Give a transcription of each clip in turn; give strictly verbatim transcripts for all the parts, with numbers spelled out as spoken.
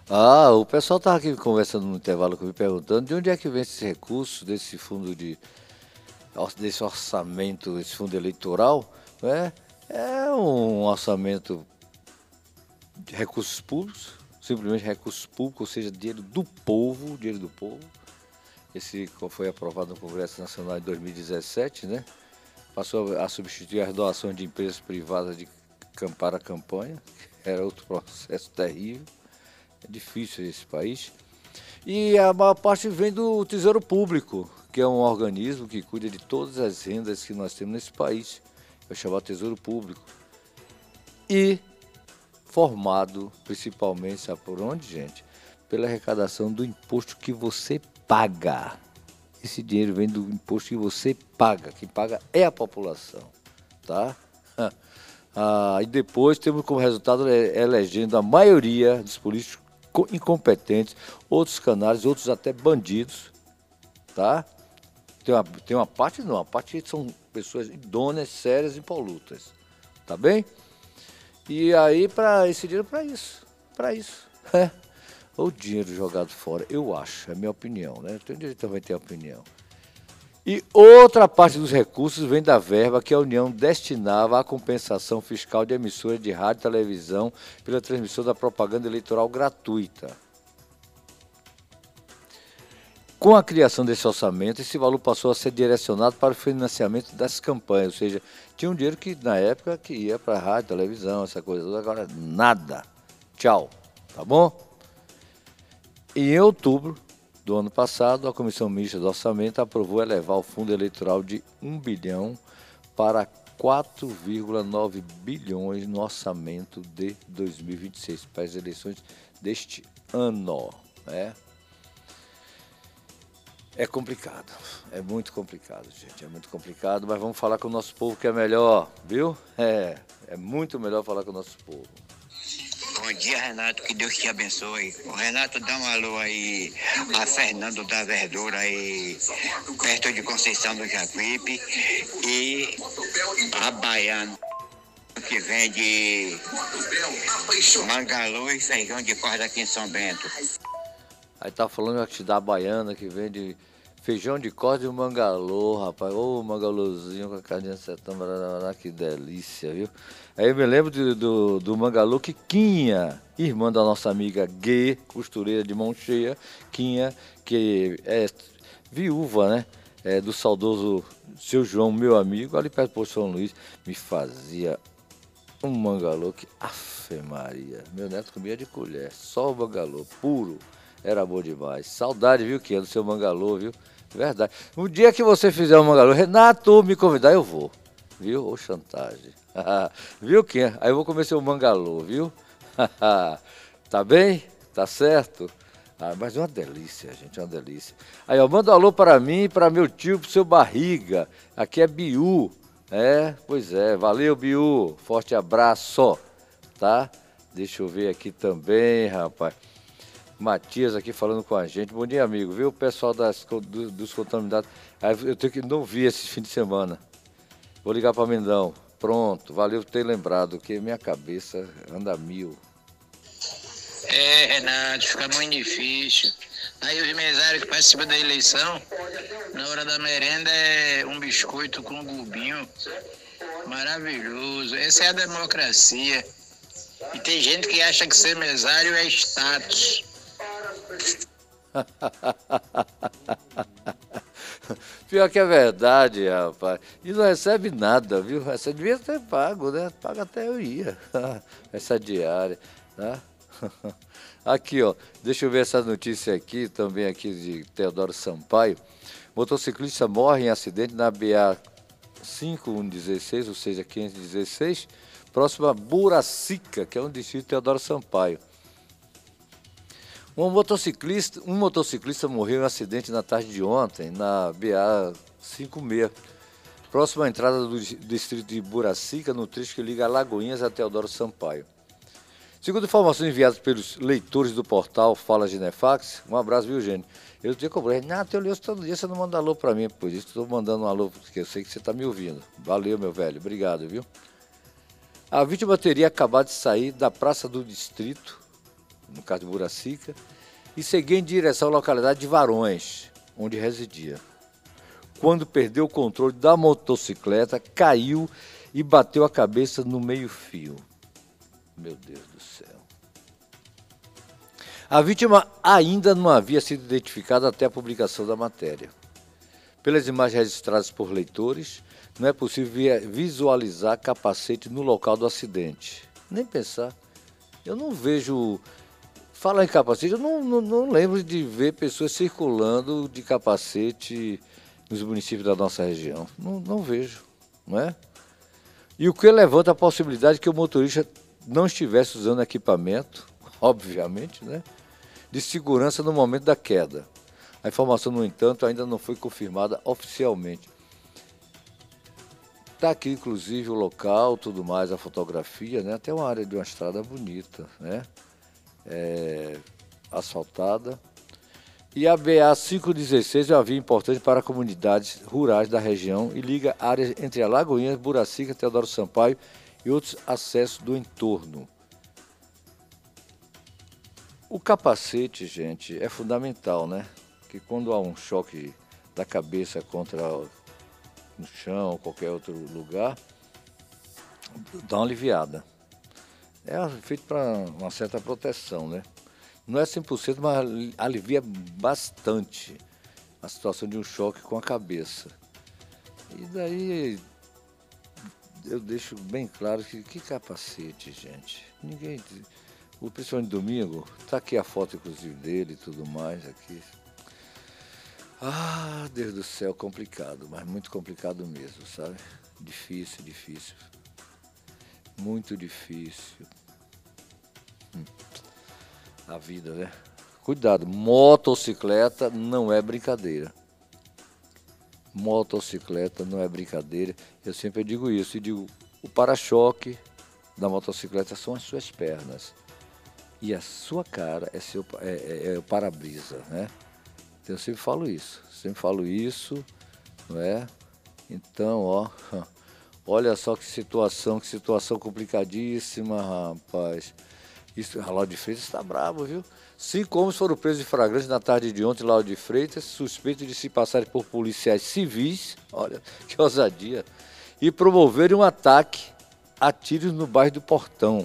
Ah, o pessoal estava aqui conversando no intervalo comigo, perguntando de onde é que vem esse recurso desse fundo de, desse orçamento, esse fundo eleitoral, né? É um orçamento de recursos públicos, simplesmente recursos públicos, ou seja, dinheiro do povo, dinheiro do povo. Esse foi aprovado no Congresso Nacional em dois mil e dezessete, né? Passou a substituir as doações de empresas privadas de para a campanha, que era outro processo terrível. É difícil esse país. E a maior parte vem do Tesouro Público, que é um organismo que cuida de todas as rendas que nós temos nesse país. É o chamado Tesouro Público. E formado principalmente, sabe por onde, gente? Pela arrecadação do imposto que você paga. Esse dinheiro vem do imposto que você paga. Quem paga é a população, tá? Ah, e depois temos como resultado elegendo a maioria dos políticos incompetentes, outros canalhas, outros até bandidos, tá? Tem uma, tem uma parte não, a parte são pessoas idôneas, sérias e impolutas, tá bem? E aí, para esse dinheiro, para isso, para isso, é. O dinheiro jogado fora, eu acho, é a minha opinião, né? Tem direito também ter opinião. E outra parte dos recursos vem da verba que a União destinava à compensação fiscal de emissoras de rádio e televisão pela transmissão da propaganda eleitoral gratuita. Com a criação desse orçamento, esse valor passou a ser direcionado para o financiamento das campanhas, ou seja, tinha um dinheiro que na época que ia para rádio, televisão, essa coisa toda, agora nada. Tchau, tá bom? E em outubro do ano passado, a Comissão Mista do Orçamento aprovou elevar o fundo eleitoral de um bilhão para quatro vírgula nove bilhões no orçamento de dois mil e vinte e seis, para as eleições deste ano, né? É complicado, é muito complicado, gente, é muito complicado, mas vamos falar com o nosso povo que é melhor, viu? É, é muito melhor falar com o nosso povo. Bom dia, Renato, que Deus te abençoe. O Renato, dá um alô aí a Fernando da Verdura, aí, perto de Conceição do Jacuípe, e a Baiana, que vende mangalô e feijão de corda aqui em São Bento. Aí tá falando que da Baiana, que vende feijão de corda e um mangalô, rapaz. Ô, mangalôzinho com a carninha de sertão, que delícia, viu? Aí eu me lembro do, do, do mangalô que Quinha, irmã da nossa amiga Gue, costureira de mão cheia, Quinha, que é viúva, né? É, do saudoso seu João, meu amigo, ali perto do Posto São Luís, me fazia um mangalô que, afe Maria, meu neto comia de colher, só o mangalô, puro. Era bom demais. Saudade, viu, que é do seu mangalô, viu? Verdade. Um dia que você fizer um mangalô, Renato, me convidar, eu vou. Viu? Ô, chantagem. Viu, que? Aí eu vou comer seu mangalô, viu? Tá bem? Tá certo? Ah, mas é uma delícia, gente, é uma delícia. Aí, ó, manda um alô para mim, para meu tio, pro seu Barriga. Aqui é Biú. É, pois é. Valeu, Biú. Forte abraço, tá? Deixa eu ver aqui também, rapaz. Matias aqui falando com a gente. Bom dia, amigo. Viu o pessoal das, do, dos contaminados? Eu tenho que não vi esse fim de semana. Vou ligar para Mendão. Pronto, valeu por ter lembrado, que minha cabeça anda mil. É, Renato, fica muito difícil. Aí os mesários que participam da eleição, na hora da merenda é um biscoito com gubinho. Maravilhoso. Essa é a democracia. E tem gente que acha que ser mesário é status. Pior que é verdade, rapaz. E não recebe nada, viu? Essa devia ter pago, né? Paga até eu ia. Essa diária, tá? Aqui, ó. Deixa eu ver essa notícia aqui, também aqui de Teodoro Sampaio. Motociclista morre em acidente na B A cinco um dezesseis, ou seja, quinhentos e dezesseis, próximo a Buracica, que é um distrito de Teodoro Sampaio. Um motociclista, um motociclista morreu em um acidente na tarde de ontem, na B A cinquenta e seis, próximo à entrada do distrito de Buracica, no trecho que liga Lagoinhas a Teodoro Sampaio. Segundo informações enviadas pelos leitores do portal Fala Ginefax, um abraço, viu, Gênio? Eu tinha cobrado, Renato, eu li isso todo dia, você não manda alô pra mim, por isso estou mandando um alô, porque eu sei que você está me ouvindo. Valeu, meu velho, obrigado, viu? A vítima teria acabado de sair da Praça do Distrito, no caso de Buracica, e seguia em direção à localidade de Varões, onde residia. Quando perdeu o controle da motocicleta, caiu e bateu a cabeça no meio-fio. Meu Deus do céu. A vítima ainda não havia sido identificada até a publicação da matéria. Pelas imagens registradas por leitores, não é possível visualizar capacete no local do acidente. Nem pensar. Eu não vejo... Falar em capacete, eu não, não, não lembro de ver pessoas circulando de capacete nos municípios da nossa região. Não, não vejo, não é? E o que levanta a possibilidade que o motorista não estivesse usando equipamento, obviamente, né, de segurança no momento da queda. A informação, no entanto, ainda não foi confirmada oficialmente. Está aqui, inclusive, o local, tudo mais, a fotografia, né, até uma área de uma estrada bonita, né? É, asfaltada. E a B A quinhentos e dezesseis é uma via importante para comunidades rurais da região e liga áreas entre Alagoinhas, Buracica, Teodoro Sampaio e outros acessos do entorno. O capacete, gente, é fundamental, né? Que quando há um choque da cabeça contra no chão ou qualquer outro lugar, dá uma aliviada. É feito para uma certa proteção, né? Não é cem por cento, mas alivia bastante a situação de um choque com a cabeça. E daí eu deixo bem claro que que capacete, gente. Ninguém... O principalmente domingo, tá aqui a foto inclusive dele e tudo mais aqui. Ah, Deus do céu, complicado, mas muito complicado mesmo, sabe? Difícil, difícil. Muito difícil. Hum. A vida, né? Cuidado, motocicleta não é brincadeira. Motocicleta não é brincadeira. Eu sempre digo isso. E digo, o para-choque da motocicleta são as suas pernas. E a sua cara é, seu, é, é, é o para-brisa, né? Então eu sempre falo isso. Sempre falo isso, não é? Então, ó... Olha só que situação, que situação complicadíssima, rapaz. Isso, a Lauro de Freitas está bravo, viu? Cinco homens foram presos em flagrante na tarde de ontem em Lauro de Freitas, suspeitos de se passarem por policiais civis, olha que ousadia, e promoverem um ataque a tiros no bairro do Portão.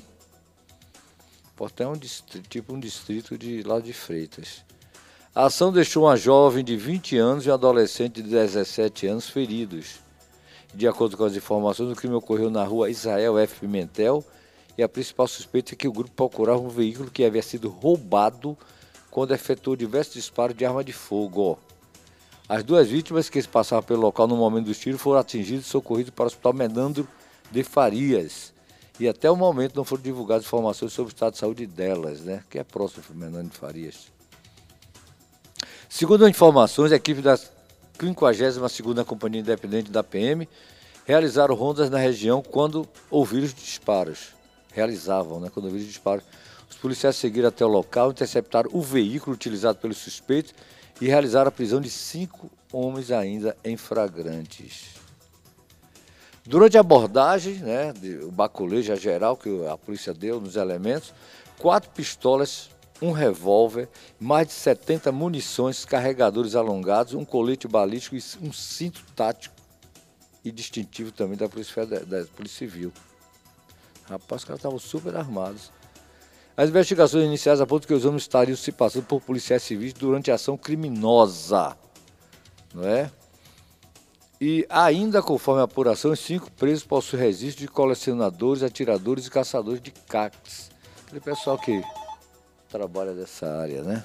Portão é um distrito, tipo um distrito de Lauro de Freitas. A ação deixou uma jovem de vinte anos e um adolescente de dezessete anos feridos. De acordo com as informações, o crime ocorreu na rua Israel F. Pimentel e a principal suspeita é que o grupo procurava um veículo que havia sido roubado quando efetuou diversos disparos de arma de fogo. As duas vítimas que se passavam pelo local no momento dos tiros foram atingidas e socorridas para o Hospital Menandro de Farias. E até o momento não foram divulgadas informações sobre o estado de saúde delas, né? Que é próximo ao Menandro de Farias. Segundo as informações, a equipe da quinquagésima segunda Companhia Independente da P M realizaram rondas na região quando ouviram os disparos. Realizavam, né? Quando ouviram os disparos. Os policiais seguiram até o local, interceptaram o veículo utilizado pelos suspeitos e realizaram a prisão de cinco homens ainda em flagrantes. Durante a abordagem, né, o baculejo geral que a polícia deu nos elementos, quatro pistolas, um revólver, mais de setenta munições, carregadores alongados, um colete balístico e um cinto tático e distintivo também da Polícia, da Polícia Civil. Rapaz, os caras estavam super armados. As investigações iniciais apontam que os homens estariam se passando por policiais civis durante a ação criminosa, não é? E ainda conforme a apuração, os cinco presos possuem registro de colecionadores, atiradores e caçadores de cactos. Aquele pessoal que trabalha dessa área, né?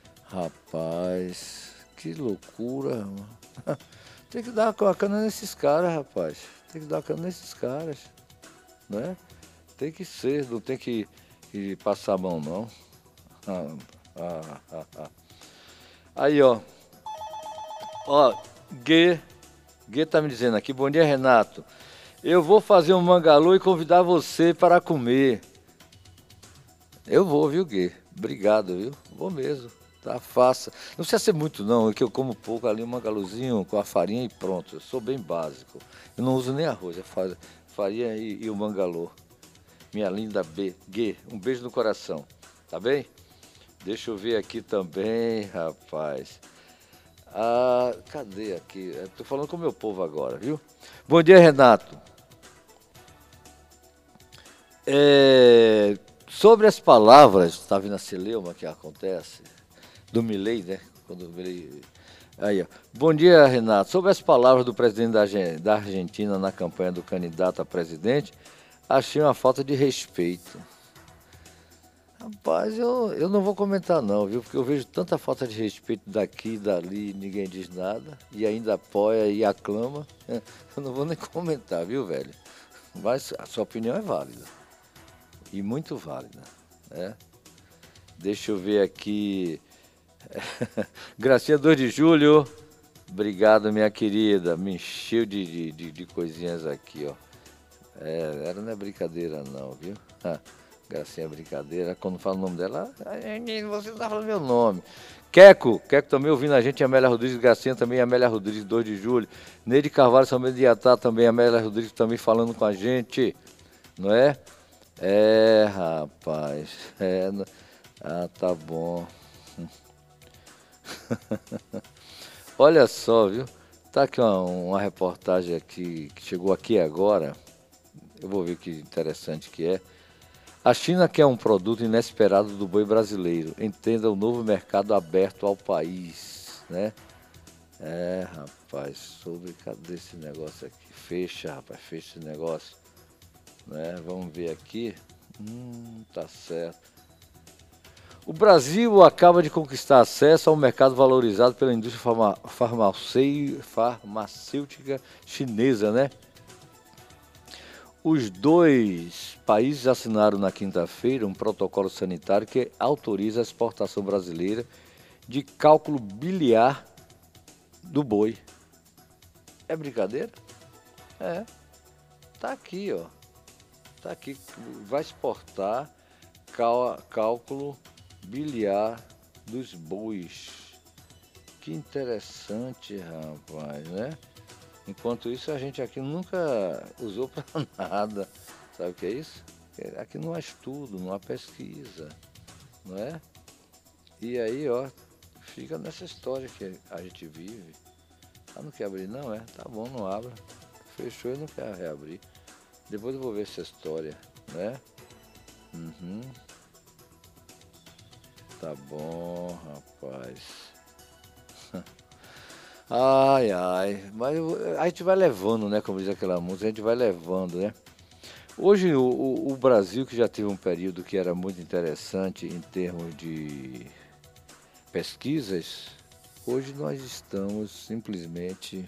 Rapaz, que loucura, mano. Tem que dar uma cana nesses caras, rapaz. Tem que dar uma cana nesses caras, né? Tem que ser, não tem que, que passar a mão, não. Ah, ah, ah, ah. Aí, ó. Ó, Gui, Gui tá me dizendo aqui, bom dia, Renato. Eu vou fazer um mangalô e convidar você para comer. Eu vou, viu, Gui? Obrigado, viu? Vou mesmo, tá? Faça. Não precisa ser muito, não, é que eu como pouco ali, um mangaluzinho com a farinha e pronto. Eu sou bem básico. Eu não uso nem arroz, é farinha e, e o mangalô. Minha linda B, Gui, um beijo no coração, tá bem? Deixa eu ver aqui também, rapaz. Ah, cadê aqui? Estou falando com o meu povo agora, viu? Bom dia, Renato. É, sobre as palavras, está vendo a celeuma que acontece? Do Milei, né? Quando o Milei... Aí, ó. Bom dia, Renato. Sobre as palavras do presidente da, da Argentina na campanha do candidato a presidente, achei uma falta de respeito. Rapaz, eu, eu não vou comentar não, viu? Porque eu vejo tanta falta de respeito daqui e dali, ninguém diz nada, e ainda apoia e aclama. Eu não vou nem comentar, viu, velho? Mas a sua opinião é válida. E muito válida, né? Deixa eu ver aqui. Gracinha dois de julho. Obrigado, minha querida. Me encheu de, de, de, de coisinhas aqui, ó. É, ela não é brincadeira não, viu? Ah, Gracinha é brincadeira. Quando fala o nome dela, você não tá falando meu nome. Queco, Queco também ouvindo a gente, Amélia Rodrigues, Gracinha também, Amélia Rodrigues, dois de julho. Neide Carvalho, São Bento de Iatá também, Amélia Rodrigues também falando com a gente, não é? É, rapaz. É, ah, tá bom. Olha só, viu? Tá aqui uma, uma reportagem aqui que chegou aqui agora. Eu vou ver que interessante que é. A China quer um produto inesperado do boi brasileiro. Entenda o novo mercado aberto ao país, né? É, rapaz, sobre cadê esse negócio aqui? Fecha, rapaz, fecha esse negócio. Né? Vamos ver aqui. Hum, tá certo. O Brasil acaba de conquistar acesso ao mercado valorizado pela indústria farma, farmacêutica chinesa, né? Os dois países assinaram na quinta-feira um protocolo sanitário que autoriza a exportação brasileira de cálculo biliar do boi. É brincadeira? É. Tá aqui, ó. Tá aqui. Vai exportar cálculo biliar dos bois. Que interessante, rapaz, né? Enquanto isso, a gente aqui nunca usou para nada. Sabe o que é isso? Aqui não há estudo, não há pesquisa, não é? E aí, ó, fica nessa história que a gente vive. Ah, não quer abrir não, é? Tá bom, não abra. Fechou e não quer reabrir. Depois eu vou ver essa história, né? Uhum. Tá bom, rapaz. Ai, ai. Mas a gente vai levando, né? Como diz aquela música, a gente vai levando, né? Hoje o, o, o Brasil, que já teve um período que era muito interessante em termos de pesquisas, hoje nós estamos simplesmente...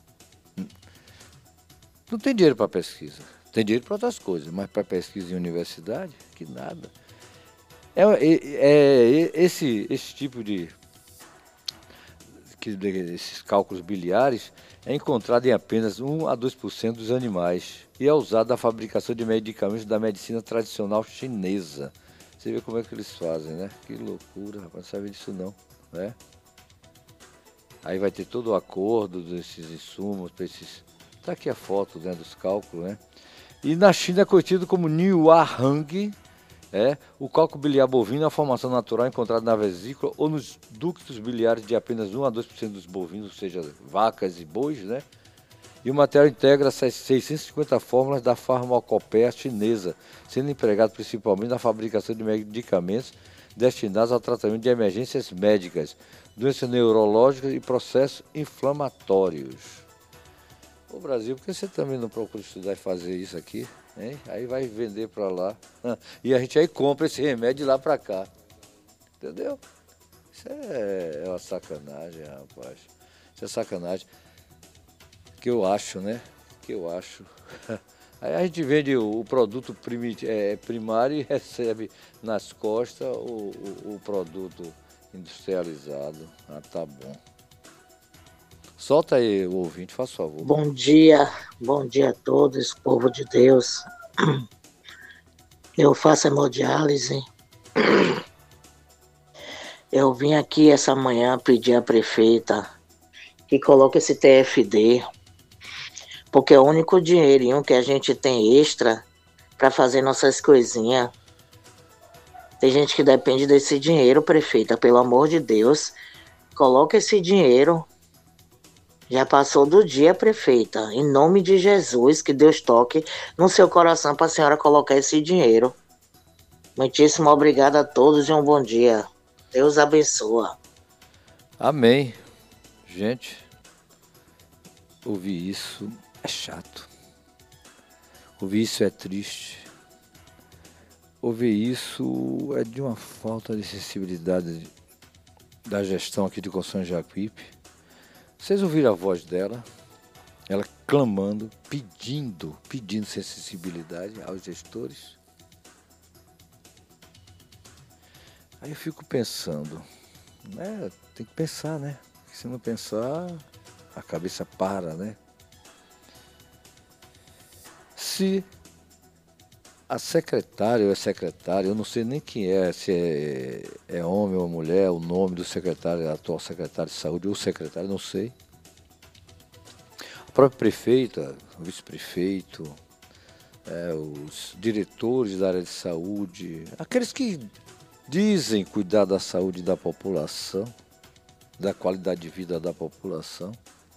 Não tem dinheiro para pesquisa. Tem dinheiro para outras coisas, mas para pesquisa em universidade, que nada. É, é, é esse, esse tipo de, que, esses cálculos biliares é encontrado em apenas um a dois por cento dos animais e é usado na fabricação de medicamentos da medicina tradicional chinesa. Você vê como é que eles fazem, né? Que loucura, rapaz, não sabe disso não, né? Aí vai ter todo o acordo desses insumos, para esses... Tá aqui a foto, né, dos cálculos, né? E na China é conhecido como Niuahang, é, o cálculo biliar bovino é a formação natural encontrada na vesícula ou nos ductos biliares de apenas um a dois por cento dos bovinos, ou seja, vacas e bois, né? E o material integra seiscentas e cinquenta fórmulas da farmacopeia chinesa, sendo empregado principalmente na fabricação de medicamentos destinados ao tratamento de emergências médicas, doenças neurológicas e processos inflamatórios. O Brasil, por que você também não procura estudar e fazer isso aqui? Hein? Aí vai vender para lá. E a gente aí compra esse remédio lá para cá. Entendeu? Isso é, é uma sacanagem, rapaz. Isso é sacanagem. Que eu acho, né? Que eu acho. Aí a gente vende o, o produto primit, é, primário e recebe nas costas o, o, o produto industrializado. Ah, tá bom. Solta aí o ouvinte, faz favor. Bom dia, bom dia a todos, povo de Deus. Eu faço hemodiálise. Eu vim aqui essa manhã pedir à prefeita que coloque esse T F D, porque é o único dinheirinho que a gente tem extra para fazer nossas coisinhas. Tem gente que depende desse dinheiro, prefeita, pelo amor de Deus. Coloca esse dinheiro. Já passou do dia, prefeita. Em nome de Jesus, que Deus toque no seu coração para a senhora colocar esse dinheiro. Muitíssimo obrigado a todos e um bom dia. Deus abençoa. Amém. Gente, ouvir isso é chato. Ouvir isso é triste. Ouvir isso é de uma falta de sensibilidade da gestão aqui de Constância Jacuípe. Vocês ouviram a voz dela, ela clamando, pedindo, pedindo sensibilidade aos gestores. Aí eu fico pensando, né? Tem que pensar, né? Se não pensar, a cabeça para, né? Se a secretária ou é secretária, eu não sei nem quem é, se é, é homem ou mulher, o nome do secretário, atual secretário de saúde ou secretário, não sei. A própria prefeita, o vice-prefeito, é, os diretores da área de saúde, aqueles que dizem cuidar da saúde da população, da qualidade de vida da população.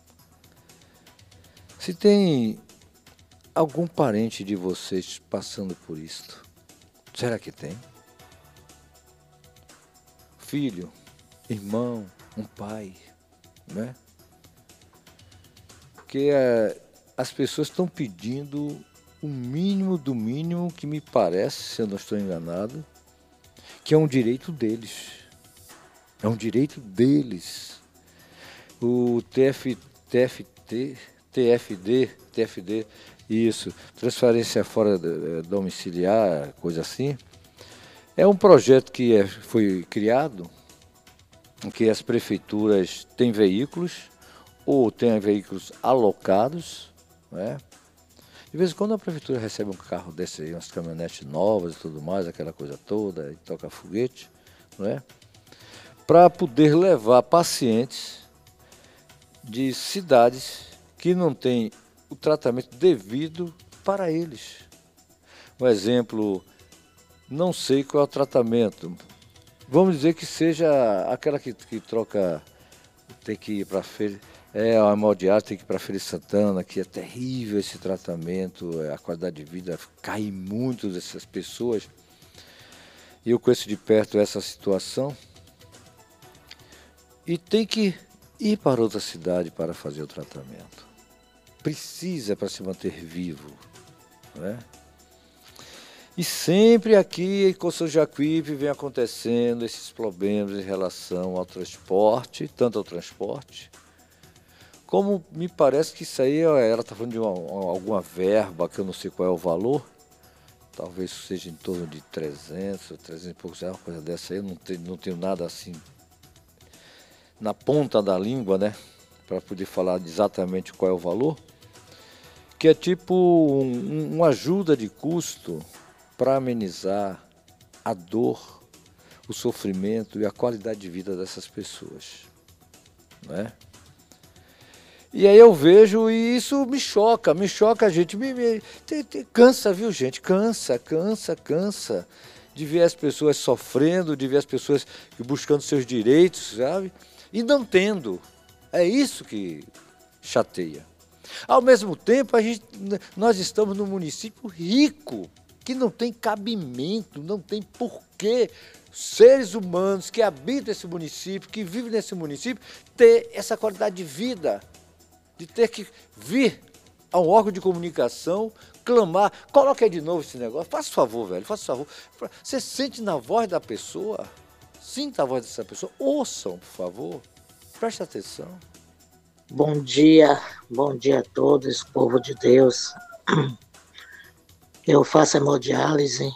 Se tem algum parente de vocês passando por isto, será que tem? Filho, irmão, um pai, né? Porque é, as pessoas estão pedindo o mínimo do mínimo que me parece, se eu não estou enganado, que é um direito deles. É um direito deles. O T F, T F T, T F D, T F D, isso, transferência fora domiciliar, coisa assim, é um projeto que é, foi criado, em que as prefeituras têm veículos, ou têm veículos alocados, né? De vez em quando a prefeitura recebe um carro desse aí, umas caminhonetes novas e tudo mais, aquela coisa toda, e toca foguete, não é? Para poder levar pacientes de cidades que não têm o tratamento devido para eles. Um exemplo, não sei qual é o tratamento. Vamos dizer que seja aquela que, que troca, tem que ir para a feira, é a hemodiálise, tem que ir para a Feira de Santana, que é terrível esse tratamento, a qualidade de vida cai muito dessas pessoas. E eu conheço de perto essa situação. E tem que ir para outra cidade para fazer o tratamento. Precisa para se manter vivo, né? E sempre aqui em Constância Jacuípe vem acontecendo esses problemas em relação ao transporte, tanto ao transporte, como me parece que isso aí, ela está falando de uma, alguma verba, que eu não sei qual é o valor, talvez seja em torno de trezentos, trezentos e poucos reais, uma coisa dessa aí, eu não tenho, não tenho nada assim na ponta da língua, né, para poder falar exatamente qual é o valor, que é tipo um, uma ajuda de custo para amenizar a dor, o sofrimento e a qualidade de vida dessas pessoas, né? E aí eu vejo e isso me choca, me choca, gente, me, me te, te, cansa, viu, gente? Cansa, cansa, cansa de ver as pessoas sofrendo, de ver as pessoas buscando seus direitos, sabe? E não tendo. É isso que chateia. Ao mesmo tempo, a gente, nós estamos num município rico, que não tem cabimento, não tem porquê seres humanos que habitam esse município, que vivem nesse município, ter essa qualidade de vida, de ter que vir a um órgão de comunicação, clamar, coloque aí de novo esse negócio, faça favor, velho, faça favor. Você sente na voz da pessoa, sinta a voz dessa pessoa, ouçam, por favor, preste atenção. Bom dia, bom dia a todos, povo de Deus. Eu faço hemodiálise.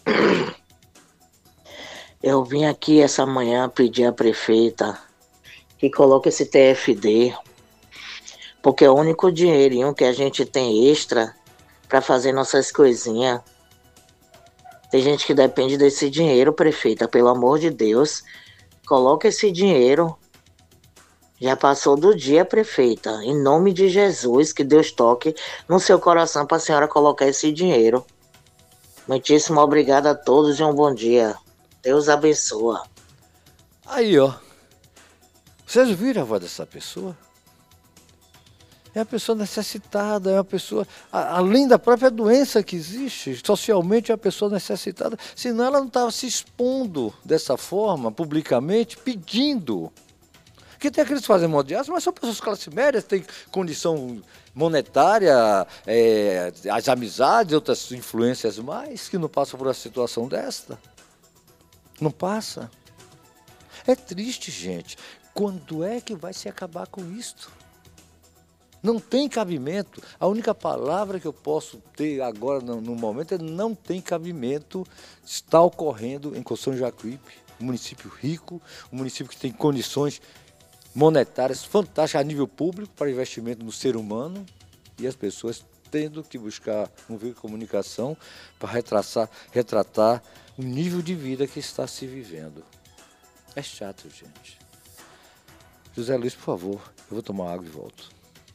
Eu vim aqui essa manhã pedir à prefeita que coloque esse T F D, porque é o único dinheirinho que a gente tem extra para fazer nossas coisinhas. Tem gente que depende desse dinheiro, prefeita, pelo amor de Deus, coloque esse dinheiro. Já passou do dia, prefeita. Em nome de Jesus, que Deus toque no seu coração para a senhora colocar esse dinheiro. Muitíssimo obrigado a todos e um bom dia. Deus abençoa. Aí, ó. Vocês viram a voz dessa pessoa? É uma pessoa necessitada, é uma pessoa, a, além da própria doença que existe, socialmente é uma pessoa necessitada, senão ela não estava se expondo dessa forma, publicamente, pedindo. Porque tem aqueles que fazem modiaço, mas são pessoas de classe média, têm condição monetária, é, as amizades, outras influências mais, que não passam por uma situação desta. Não passa. É triste, gente. Quando é que vai se acabar com isto? Não tem cabimento. A única palavra que eu posso ter agora no, no momento é não tem cabimento. Está ocorrendo em Constituição de Jacuípe, um município rico, um município que tem condições monetárias fantásticas a nível público para investimento no ser humano, e as pessoas tendo que buscar um veículo de comunicação para retratar, retratar o nível de vida que está se vivendo. É chato, gente. José Luiz, por favor, eu vou tomar água e volto.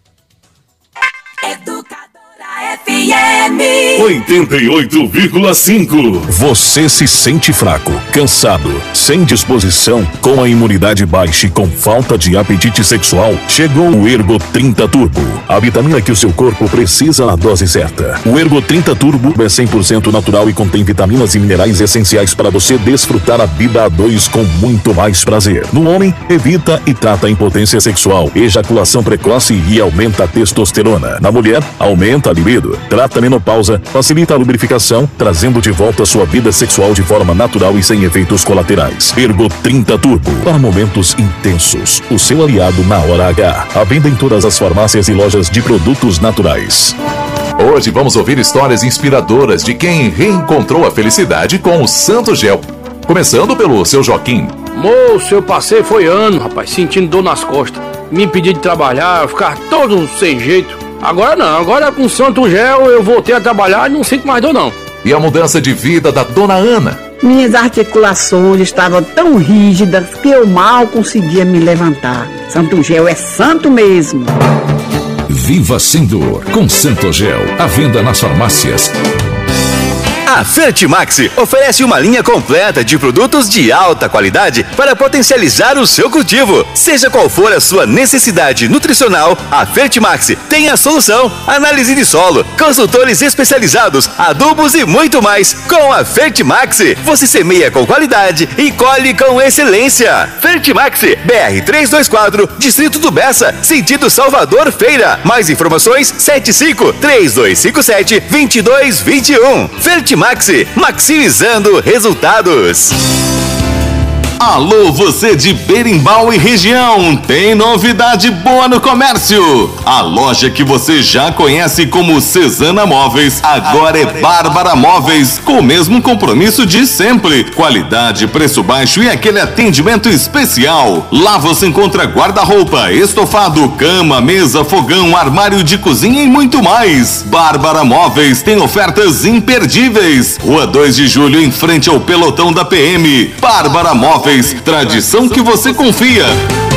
Educadora F M oitenta e oito vírgula cinco. Você se sente fraco, cansado, sem disposição, com a imunidade baixa e com falta de apetite sexual? Chegou o Ergo trinta Turbo, a vitamina que o seu corpo precisa na dose certa. O Ergo trinta Turbo é cem por cento natural e contém vitaminas e minerais essenciais para você desfrutar a vida a dois com muito mais prazer. No homem, evita e trata a impotência sexual, ejaculação precoce e aumenta a testosterona. Na mulher, aumenta a libido, trata a menopausa, facilita a lubrificação, trazendo de volta a sua vida sexual de forma natural e sem efeitos colaterais. Ergo trinta Turbo, para momentos intensos. O seu aliado na hora H. À venda em todas as farmácias e lojas de produtos naturais. Hoje vamos ouvir histórias inspiradoras de quem reencontrou a felicidade com o Santo Gel. Começando pelo seu Joaquim. Moço, eu passei foi ano, rapaz, sentindo dor nas costas. Me impedi de trabalhar, eu ficava todo sem jeito. Agora não, agora com o Santo Gel eu voltei a trabalhar e não sinto mais dor não. E a mudança de vida da dona Ana? Minhas articulações estavam tão rígidas que eu mal conseguia me levantar. Santo Gel é santo mesmo. Viva sem dor com Santo Gel, à venda nas farmácias. A Fertimax oferece uma linha completa de produtos de alta qualidade para potencializar o seu cultivo. Seja qual for a sua necessidade nutricional, a Fertimax tem a solução. Análise de solo, consultores especializados, adubos e muito mais. Com a Fertimax, você semeia com qualidade e colhe com excelência. Fertimax, B R trezentos e vinte e quatro, Distrito do Bessa, sentido Salvador Feira. Mais informações, sete cinco, três dois cinco sete, dois dois dois um. Fertimax, maximizando resultados. Alô, você de Berimbau e região, tem novidade boa no comércio. A loja que você já conhece como Cesana Móveis, agora é Bárbara Móveis, com o mesmo compromisso de sempre. Qualidade, preço baixo e aquele atendimento especial. Lá você encontra guarda-roupa, estofado, cama, mesa, fogão, armário de cozinha e muito mais. Bárbara Móveis tem ofertas imperdíveis. Rua dois de julho, em frente ao pelotão da P M. Bárbara Móveis, tradição que você confia.